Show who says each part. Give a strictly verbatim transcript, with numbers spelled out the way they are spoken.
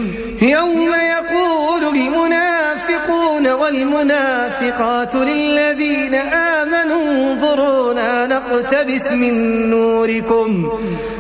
Speaker 1: يوم يقول المنافقون والمنافقات للذين آمنوا انظرونا نقتبس من نوركم